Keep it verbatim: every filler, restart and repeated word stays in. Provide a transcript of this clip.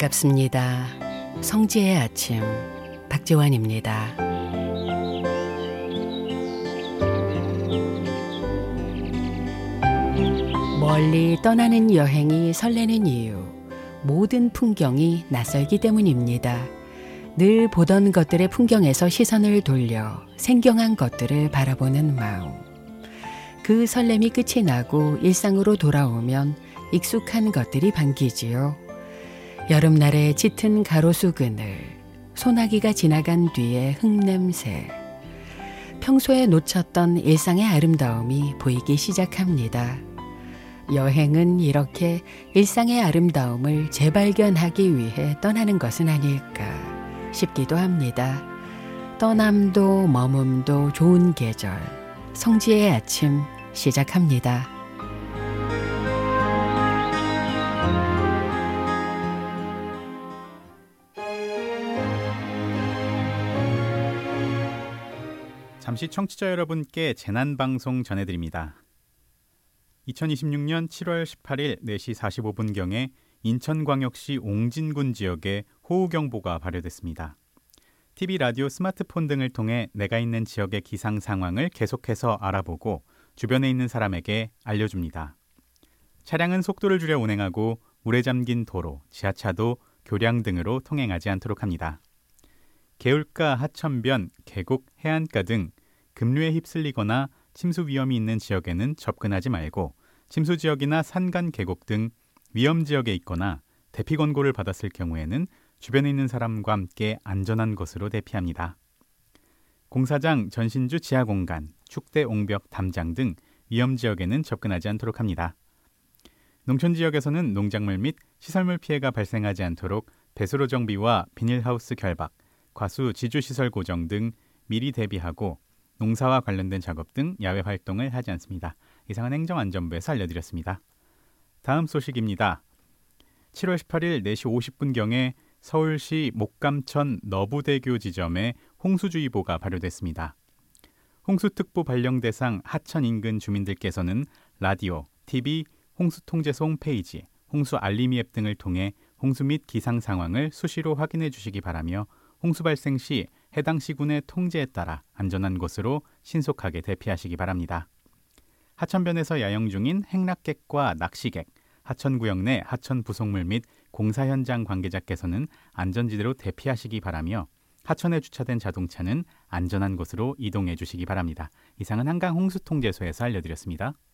반갑습니다. 성지의 아침 박지환입니다. 멀리 떠나는 여행이 설레는 이유, 모든 풍경이 낯설기 때문입니다. 늘 보던 것들의 풍경에서 시선을 돌려 생경한 것들을 바라보는 마음. 그 설렘이 끝이 나고 일상으로 돌아오면 익숙한 것들이 반기지요. 여름날의 짙은 가로수 그늘, 소나기가 지나간 뒤의 흙냄새. 평소에 놓쳤던 일상의 아름다움이 보이기 시작합니다. 여행은 이렇게 일상의 아름다움을 재발견하기 위해 떠나는 것은 아닐까 싶기도 합니다. 떠남도 머금도 좋은 계절, 성지의 아침 시작합니다. 잠시 청취자 여러분께 재난방송 전해드립니다. 이천이십육 년 칠월 십팔일 네 시 사십오 분경에 인천광역시 옹진군 지역에 호우경보가 발효됐습니다. 티비, 라디오, 스마트폰 등을 통해 내가 있는 지역의 기상 상황을 계속해서 알아보고 주변에 있는 사람에게 알려줍니다. 차량은 속도를 줄여 운행하고 물에 잠긴 도로, 지하차도, 교량 등으로 통행하지 않도록 합니다. 개울가, 하천변, 계곡, 해안가 등 급류에 휩쓸리거나 침수 위험이 있는 지역에는 접근하지 말고 침수 지역이나 산간 계곡 등 위험 지역에 있거나 대피 권고를 받았을 경우에는 주변에 있는 사람과 함께 안전한 곳으로 대피합니다. 공사장, 전신주 지하공간, 축대, 옹벽, 담장 등 위험 지역에는 접근하지 않도록 합니다. 농촌 지역에서는 농작물 및 시설물 피해가 발생하지 않도록 배수로 정비와 비닐하우스 결박, 과수 지주시설 고정 등 미리 대비하고 농사와 관련된 작업 등 야외 활동을 하지 않습니다. 이상은 행정안전부에서 알려드렸습니다. 다음 소식입니다. 칠월 십팔일 네 시 오십 분경에 서울시 목감천 너부대교 지점에 홍수주의보가 발효됐습니다. 홍수특보 발령 대상 하천 인근 주민들께서는 라디오, 티비, 홍수통제소 홈페이지, 홍수 알림이 앱 등을 통해 홍수 및 기상 상황을 수시로 확인해 주시기 바라며 홍수 발생 시 해당 시군의 통제에 따라 안전한 곳으로 신속하게 대피하시기 바랍니다. 하천변에서 야영 중인 행락객과 낚시객, 하천구역 내 하천 부속물 및 공사 현장 관계자께서는 안전지대로 대피하시기 바라며 하천에 주차된 자동차는 안전한 곳으로 이동해 주시기 바랍니다. 이상은 한강 홍수통제소에서 알려드렸습니다.